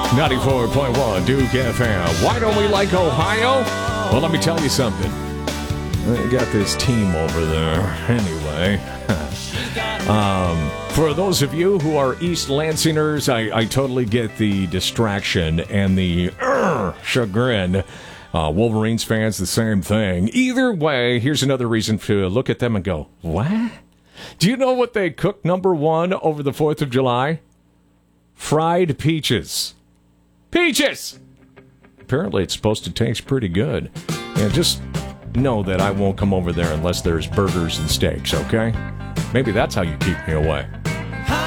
94.1 Duke FM. Why don't we like Ohio? Well, let me tell you something. I got this team over there. Anyway. For those of you who are East Lansingers, I totally get the distraction and the chagrin. Wolverines fans, the same thing. Either way, here's another reason to look at them and go, what? Do you know what they cooked number one over the 4th of July? Fried peaches. Peaches! Apparently it's supposed to taste pretty good. And just know that I won't come over there unless there's burgers and steaks, okay? Maybe that's how you keep me away.